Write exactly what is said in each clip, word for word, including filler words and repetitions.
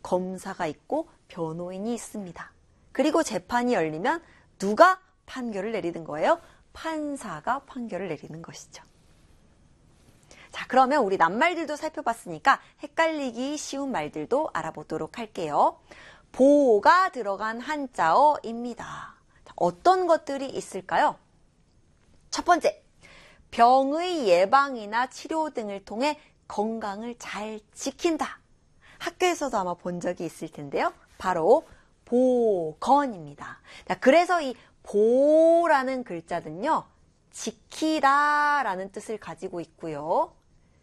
검사가 있고 변호인이 있습니다. 그리고 재판이 열리면 누가 판결을 내리는 거예요? 판사가 판결을 내리는 것이죠. 자, 그러면 우리 낱말들도 살펴봤으니까 헷갈리기 쉬운 말들도 알아보도록 할게요. 보가 들어간 한자어입니다. 자, 어떤 것들이 있을까요? 첫 번째, 병의 예방이나 치료 등을 통해 건강을 잘 지킨다. 학교에서도 아마 본 적이 있을 텐데요. 바로 보건입니다. 자, 그래서 이 보라는 글자는요, 지키다라는 뜻을 가지고 있고요.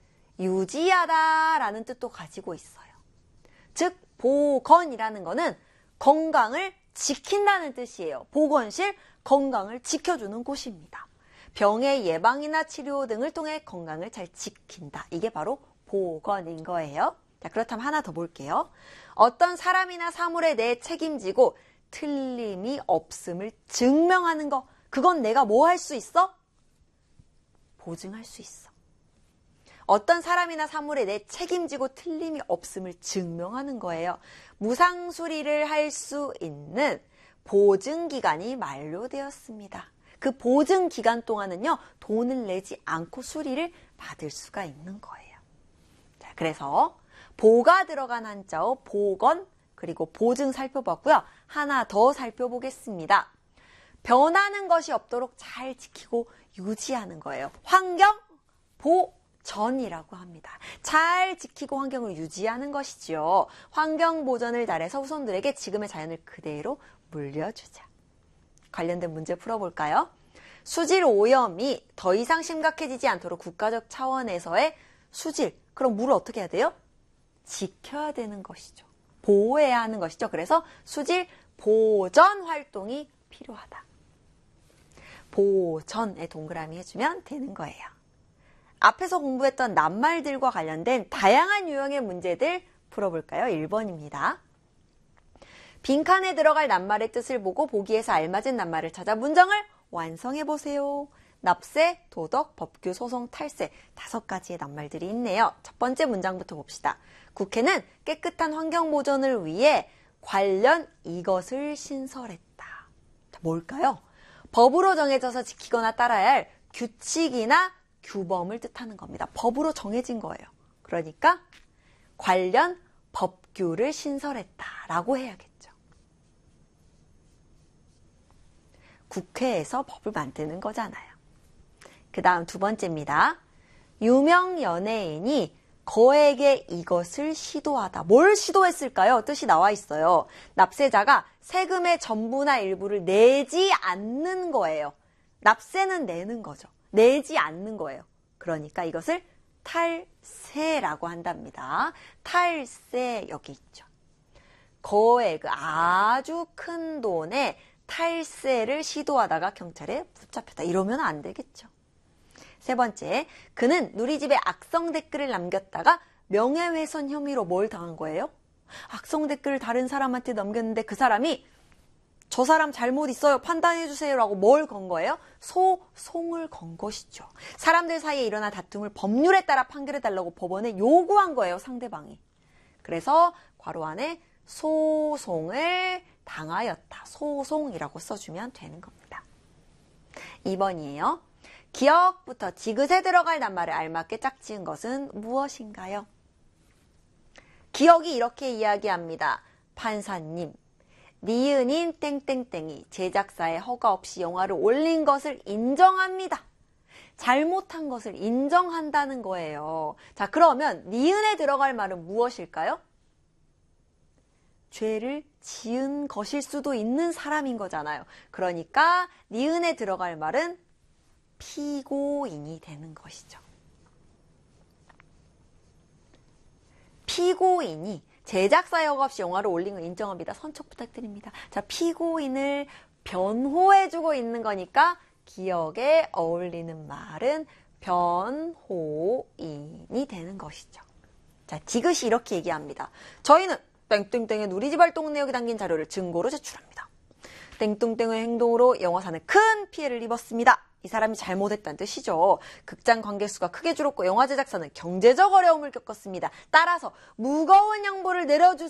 유지하다라는 뜻도 가지고 있어요. 즉, 보건이라는 거는 건강을 지킨다는 뜻이에요. 보건실, 건강을 지켜주는 곳입니다. 병의 예방이나 치료 등을 통해 건강을 잘 지킨다. 이게 바로 보건인 거예요. 자, 그렇다면 하나 더 볼게요. 어떤 사람이나 사물에 대해 책임지고 틀림이 없음을 증명하는 거. 그건 내가 뭐 할 수 있어? 보증할 수 있어. 어떤 사람이나 사물에 대해 책임지고 틀림이 없음을 증명하는 거예요. 무상수리를 할 수 있는 보증기간이 만료되었습니다. 그 보증기간 동안은요, 돈을 내지 않고 수리를 받을 수가 있는 거예요. 자, 그래서 보가 들어간 한자어 보건, 그리고 보증 살펴봤고요. 하나 더 살펴보겠습니다. 변하는 것이 없도록 잘 지키고 유지하는 거예요. 환경 보전이라고 합니다. 잘 지키고 환경을 유지하는 것이지요. 환경 보전을 잘해서 후손들에게 지금의 자연을 그대로 물려주자. 관련된 문제 풀어볼까요? 수질 오염이 더 이상 심각해지지 않도록 국가적 차원에서의 수질, 그럼 물을 어떻게 해야 돼요? 지켜야 되는 것이죠. 보호해야 하는 것이죠. 그래서 수질 보전 활동이 필요하다. 보전에 동그라미 해주면 되는 거예요. 앞에서 공부했던 낱말들과 관련된 다양한 유형의 문제들 풀어볼까요? 일 번입니다. 빈칸에 들어갈 낱말의 뜻을 보고 보기에서 알맞은 낱말을 찾아 문장을 완성해보세요. 납세, 도덕, 법규, 소송, 탈세 다섯 가지의 낱말들이 있네요. 첫 번째 문장부터 봅시다. 국회는 깨끗한 환경 보존을 위해 관련 이것을 신설했다. 뭘까요? 법으로 정해져서 지키거나 따라야 할 규칙이나 규범을 뜻하는 겁니다. 법으로 정해진 거예요. 그러니까 관련 법규를 신설했다라고 해야겠죠. 국회에서 법을 만드는 거잖아요. 그 다음 두 번째입니다. 유명 연예인이 거액의 이것을 시도하다. 뭘 시도했을까요? 뜻이 나와 있어요. 납세자가 세금의 전부나 일부를 내지 않는 거예요. 납세는 내는 거죠. 내지 않는 거예요. 그러니까 이것을 탈세라고 한답니다. 탈세 여기 있죠. 거액 아주 큰 돈에 탈세를 시도하다가 경찰에 붙잡혔다. 이러면 안 되겠죠. 세 번째, 그는 누리집에 악성 댓글을 남겼다가 명예훼손 혐의로 뭘 당한 거예요? 악성 댓글을 다른 사람한테 남겼는데 그 사람이 저 사람 잘못 있어요. 판단해 주세요라고 뭘 건 거예요? 소송을 건 것이죠. 사람들 사이에 일어난 다툼을 법률에 따라 판결해 달라고 법원에 요구한 거예요. 상대방이. 그래서 괄호 안에 소송을 당하였다. 소송이라고 써주면 되는 겁니다. 이 번이에요. 기역부터 지그세 들어갈 낱말을 알맞게 짝지은 것은 무엇인가요? 기역이 이렇게 이야기합니다. 판사님, 니은인 땡땡땡이 제작사의 허가 없이 영화를 올린 것을 인정합니다. 잘못한 것을 인정한다는 거예요. 자, 그러면 니은에 들어갈 말은 무엇일까요? 죄를 지은 것일 수도 있는 사람인 거잖아요. 그러니까 니은에 들어갈 말은 피고인이 되는 것이죠. 피고인이 제작사의 허가 없이 영화를 올린 걸 인정합니다. 선처 부탁드립니다. 자, 피고인을 변호해주고 있는 거니까 기역에 어울리는 말은 변호인이 되는 것이죠. 자, 디귿이 이렇게 얘기합니다. 저희는 땡땡땡의 누리집 활동 내역이 담긴 자료를 증거로 제출합니다. 땡땡땡의 행동으로 영화사는 큰 피해를 입었습니다. 이 사람이 잘못했다는 뜻이죠. 극장 관객수가 크게 줄었고 영화 제작사는 경제적 어려움을 겪었습니다. 따라서 무거운 형벌을 내려주,